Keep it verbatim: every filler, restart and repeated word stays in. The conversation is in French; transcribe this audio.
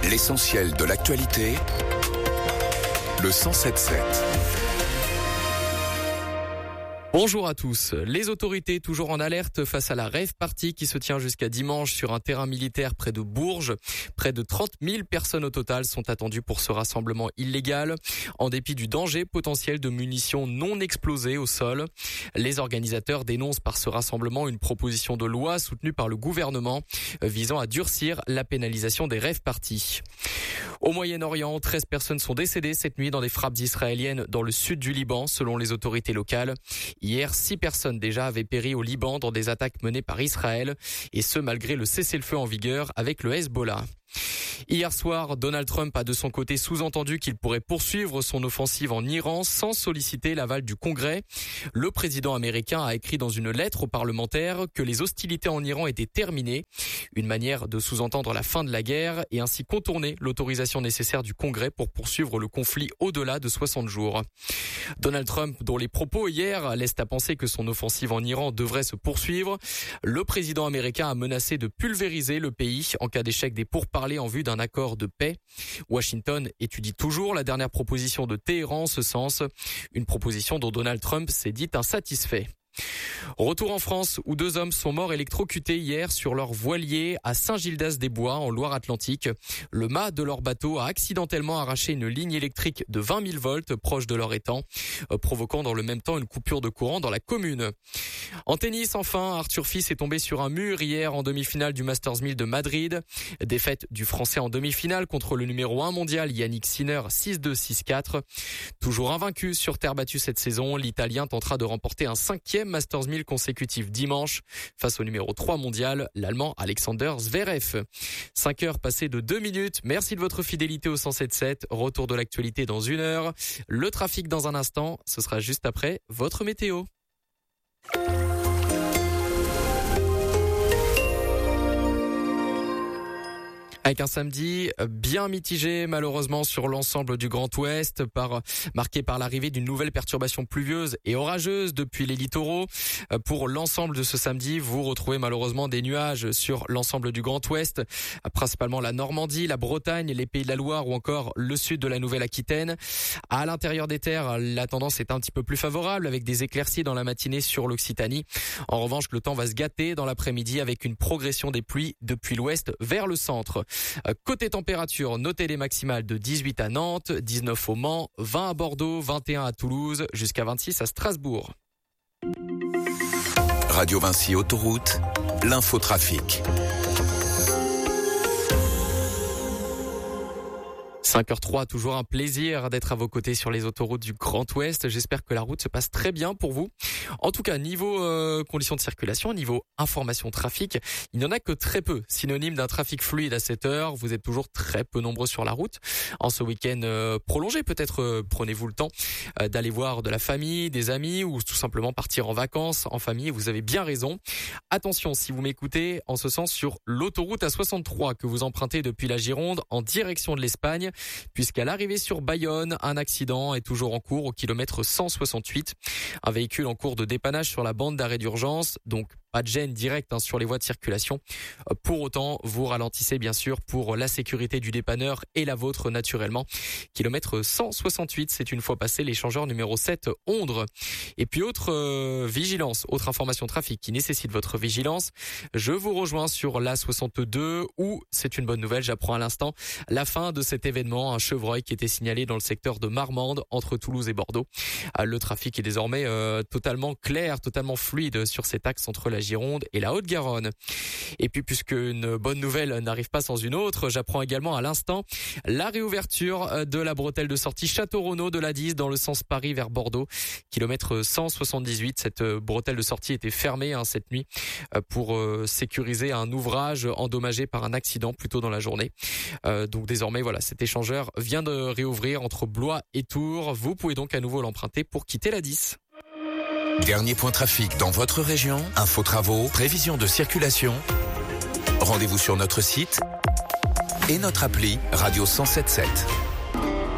L'essentiel de l'actualité, le cent sept sept. Bonjour à tous. Les autorités toujours en alerte face à la rave party qui se tient jusqu'à dimanche sur un terrain militaire près de Bourges. Près de trente mille personnes au total sont attendues pour ce rassemblement illégal, en dépit du danger potentiel de munitions non explosées au sol. Les organisateurs dénoncent par ce rassemblement une proposition de loi soutenue par le gouvernement visant à durcir la pénalisation des rave parties. Au Moyen-Orient, treize personnes sont décédées cette nuit dans des frappes israéliennes dans le sud du Liban, selon les autorités locales. Hier, six personnes déjà avaient péri au Liban dans des attaques menées par Israël, et ce malgré le cessez-le-feu en vigueur avec le Hezbollah. Hier soir, Donald Trump a de son côté sous-entendu qu'il pourrait poursuivre son offensive en Iran sans solliciter l'aval du Congrès. Le président américain a écrit dans une lettre aux parlementaires que les hostilités en Iran étaient terminées, une manière de sous-entendre la fin de la guerre et ainsi contourner l'autorisation nécessaire du Congrès pour poursuivre le conflit au-delà de soixante jours. Donald Trump, dont les propos hier laissent à penser que son offensive en Iran devrait se poursuivre, le président américain a menacé de pulvériser le pays en cas d'échec des pourparlers en vue d'un accord de paix. Washington étudie toujours la dernière proposition de Téhéran en ce sens, une proposition dont Donald Trump s'est dit insatisfait. Retour en France où deux hommes sont morts électrocutés hier sur leur voilier à Saint-Gildas-des-Bois en Loire-Atlantique. Le mât de leur bateau a accidentellement arraché une ligne électrique de vingt mille volts proche de leur étang, provoquant dans le même temps une coupure de courant dans la commune. En tennis, enfin, Arthur Fils est tombé sur un mur hier en demi-finale du Masters mille de Madrid. Défaite du Français en demi-finale contre le numéro un mondial Yannick Sinner six deux six quatre. Toujours invaincu sur terre battue cette saison, l'Italien tentera de remporter un cinquième Masters mille consécutif dimanche face au numéro trois mondial, l'Allemand Alexander Zverev. cinq heures passées de deux minutes. Merci de votre fidélité au cent sept sept. Retour de l'actualité dans une heure. Le trafic dans un instant. Ce sera juste après votre météo. Avec un samedi bien mitigé malheureusement sur l'ensemble du Grand Ouest, par, marqué par l'arrivée d'une nouvelle perturbation pluvieuse et orageuse depuis les littoraux. Pour l'ensemble de ce samedi, vous retrouvez malheureusement des nuages sur l'ensemble du Grand Ouest, principalement la Normandie, la Bretagne, les Pays de la Loire ou encore le sud de la Nouvelle-Aquitaine. À l'intérieur des terres, la tendance est un petit peu plus favorable avec des éclaircies dans la matinée sur l'Occitanie. En revanche, le temps va se gâter dans l'après-midi avec une progression des pluies depuis l'ouest vers le centre. Côté température, notez les maximales de dix-huit à Nantes, dix-neuf au Mans, vingt à Bordeaux, vingt et un à Toulouse, jusqu'à vingt-six à Strasbourg. Radio Vinci Autoroute, l'infotrafic. cinq heures trois, toujours un plaisir d'être à vos côtés sur les autoroutes du Grand Ouest. J'espère que la route se passe très bien pour vous. En tout cas, niveau euh, conditions de circulation, niveau information trafic, il n'y en a que très peu. Synonyme d'un trafic fluide à cette heure, vous êtes toujours très peu nombreux sur la route. En ce week-end euh, prolongé, peut-être euh, prenez-vous le temps euh, d'aller voir de la famille, des amis ou tout simplement partir en vacances en famille. Vous avez bien raison. Attention, si vous m'écoutez, en ce sens sur l'autoroute A soixante-trois que vous empruntez depuis la Gironde en direction de l'Espagne, puisqu'à l'arrivée sur Bayonne, un accident est toujours en cours au kilomètre cent soixante-huit. Un véhicule en cours de dépannage sur la bande d'arrêt d'urgence, donc pas de gêne directe hein, sur les voies de circulation. Pour autant, vous ralentissez bien sûr pour la sécurité du dépanneur et la vôtre naturellement. Kilomètre cent soixante-huit, c'est une fois passé l'échangeur numéro sept Ondre. Et puis autre euh, vigilance, autre information trafic qui nécessite votre vigilance. Je vous rejoins sur l'A soixante-deux où, c'est une bonne nouvelle, j'apprends à l'instant, la fin de cet événement, un chevreuil qui était signalé dans le secteur de Marmande entre Toulouse et Bordeaux. Le trafic est désormais euh, totalement clair, totalement fluide sur cet axe entre la Gironde et la Haute-Garonne. Et puis puisque une bonne nouvelle n'arrive pas sans une autre, j'apprends également à l'instant la réouverture de la bretelle de sortie Château-Renaud de l'A dix dans le sens Paris vers Bordeaux. Kilomètre cent soixante-dix-huit, cette bretelle de sortie était fermée hein, cette nuit pour euh, sécuriser un ouvrage endommagé par un accident plus tôt dans la journée. Euh, donc désormais voilà, cet échangeur vient de réouvrir entre Blois et Tours. Vous pouvez donc à nouveau l'emprunter pour quitter l'A dix. Dernier point trafic dans votre région, info travaux, prévision de circulation. Rendez-vous sur notre site et notre appli Radio cent sept sept.